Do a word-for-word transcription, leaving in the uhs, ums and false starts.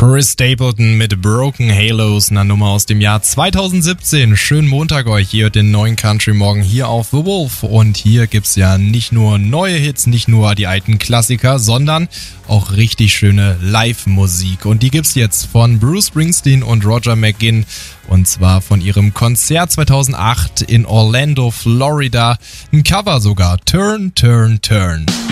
Chris Stapleton mit Broken Halos, einer Nummer aus dem Jahr zweitausendsiebzehn. Schönen Montag euch, hier den neuen Country Morgen hier auf The Wolf. Und hier gibt's ja nicht nur neue Hits, nicht nur die alten Klassiker, sondern auch richtig schöne Live-Musik. Und die gibt's jetzt von Bruce Springsteen und Roger McGuinn. Und zwar von ihrem Konzert zweitausendacht in Orlando, Florida. Ein Cover sogar. Turn, Turn, Turn.